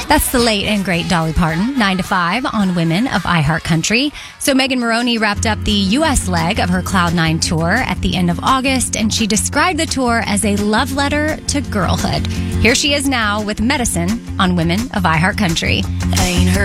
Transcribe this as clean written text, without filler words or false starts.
That's the late and great Dolly Parton, 9 to 5 on Women of iHeartCountry. So Megan Moroney wrapped up the U.S. leg of her Cloud9 tour at the end of August, and she described the tour as a love letter to girlhood. Here she is now with Medicine on Women of iHeartCountry. I ain't heard